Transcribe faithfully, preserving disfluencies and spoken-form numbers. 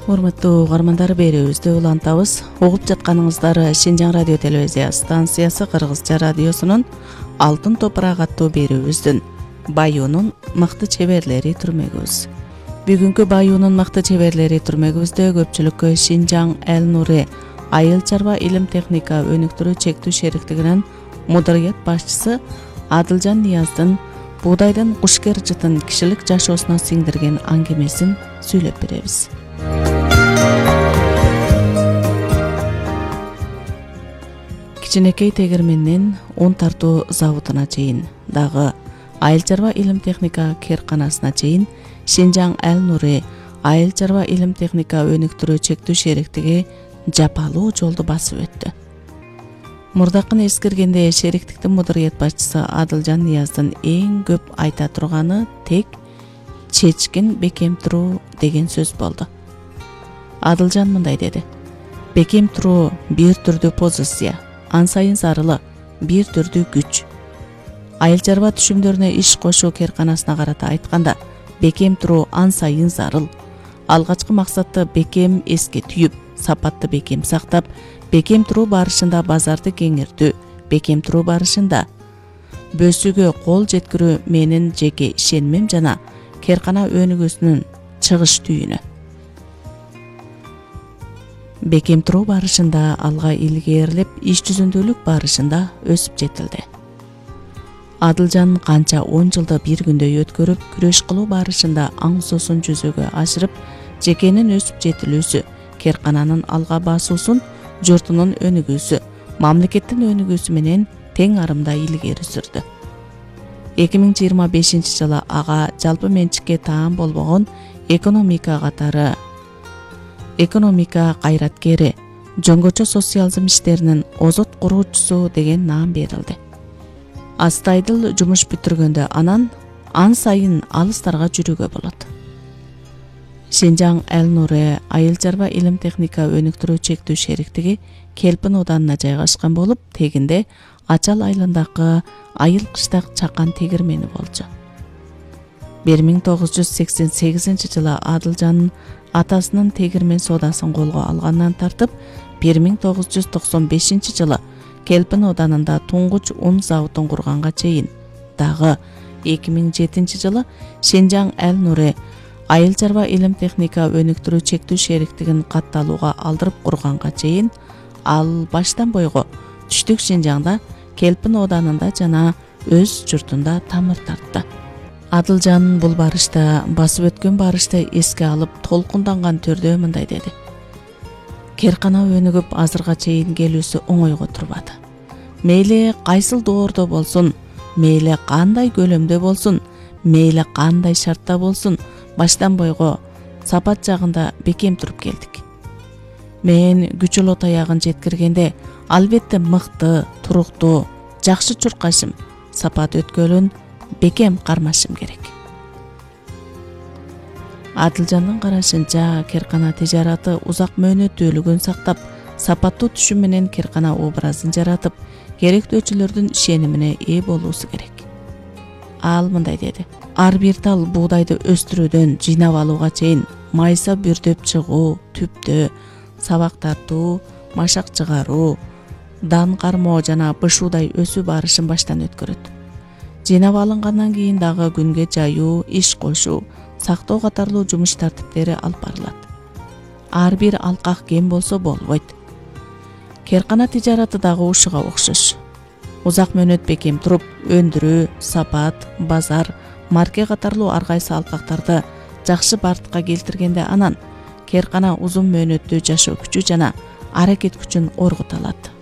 Урматтуу угармандар, берүүбүздү улантабыз. Угуп жатканыңыздар Шинжаң радио телевизия станциясы Кыргызча радиосунун Алтын топурак аттуу берүүбүздүн Баюунун мыкты чеберлери түрмөгүбүз. Бүгүнкү Баюунун мыкты чеберлери түрмөгүбүздө көпчүлүккө Шинжаң Эл Нури айыл чарба илим техника өнүктүрүү чектүү шериктигинин мударыят башчысы Адылжан Нияздын буудайдын кушкер жытын кишилик жашоосуна сиңдирген аңгемесин сүйлөп беребиз. Кичинекей тегирменинен он тартуу заводуна чейин, дагы айыл чарба илим техника керканасына чейин Шинжаң Эл Нури айыл чарба илим техника өнүктүрүү чектүү шериктиги жапалуу жолду басып өттү. Мурдакын эскергенде шериктиктин мударыят башчысы Адылжан Нияздын эң көп айта турганы тек чечкин бекемтирүү деген сөз болду. Адылжан мындай деди: бекемтирүү бир түрдүү позиция, ан сайын зарылы бир түрдүү күч. Айыл чарба түшүмдөрүнө иш кошуу керканасына карата айтканда, бекемтирүү ан сайын зарыл. Алгачкы максатты бекем эске түйүп, сапатты бекем сактап, бекемтирүү барышында базарды кеңиртүү, бекемтирүү барышында бөсүүгө кол жеткирүү менин жеке ишенимим жана керкана өнүгүүсүнүн чыгыш түйүнү. Бекемтирүү барышында алга илгерилеп, иш жүзүндүүлүк барышында өсүп жетилди. Адылжан канча он жылды бир күндөй өткөрүп, күрөш кылуу барышында аңсоосун жүзөгө ашырып, жекенин өсүп жетилүүсү, керкананын алга басуусун, журтунун өнүгүүсү, мамлекеттин өнүгүүсү менен тең арымда илгери сүрдү. эки миң жыйырма бешинчи жылы ага жалпы менчикке таан болбогон экономика катары экономика кайраткери, жөнгөчө социализм иштеринин озот куруучусу деген наам берилди. Астайдыл жумуш бүтүргөндө анан ан сайын алыстарга жүрүүгө болот. Шинжаң Эл Нури айыл чарба илим техника өнүктүрүү чектүү шериктиги Келпин оданына жайгашкан болуп, тегинде Ачал айылындагы айыл кыштак чакан тегирмени болчу. бир миң тогуз жүз сексен сегизинчи жылы Адылжан атасынын тегирмен соодасын колго алгандан тартып, бир миң тогуз жүз токсон бешинчи жылы Келпин оданында туңгуч un заводун курганга чейин, дагы эки миң жетинчи жылы Шинжаң Эл Нури айыл чарба илим техника өнүктүрүү чектүү шериктигин катталууга алдырып курганга чейин ал баштан бойго түштүк Шинжаңда, Келпин оданында жана өз журтунда тамыр тартты. Адылжан бул барышта, басып өткөн барышты эске алып, толкунданган түрдө мындай деди: керкана өнүгүп азырга чейин келүүсү оңойго турбады. Мейли кайсыл доордо болсун, мейли кандай көлөмдө болсун, мейли кандай шартта болсун, баштан бойго сапат жагында бекем туруп келдик. Мен күчөлө таягын жеткиргенде, албетте мыкты, туруктуу, жакшы чуркашым, сапат өткөлүн бекем кармашым керек. Адылжандын карашынча, керкана тижараты узак мөөнөттүүлүгүн сактап, сапаттуу түшүм менен керкана образын жаратып, керектөөчүлөрдүн ишенимине ээ болуусу керек. Ал мындай деди: ар бир тал буудайды өстүрүүдөн жыйнап алууга чейин майса бүрдөп чыгуу, түптөө, сабак тартуу, машак чыгаруу, дан кармоо жана бышуудай өсүү барышын баштан өткөрөт. Жыйнап алынгандан кийин дагы күнгө жаюу, иш кошуу, сактоо катарлуу жумуш тартиптери алып барылат. Ар бир алкак кем болсо болбойт. Керкана тижараты дагы ушуга окшош. Узак мөөнөт бекем туруп, өндүрүү, сапат, базар, марке катарлуу ар кайсы алкактарды жакшы бартка келтиргенде анан керкана узун мөөнөттүү жашоо күчү жана аракет күчүн оргута алат.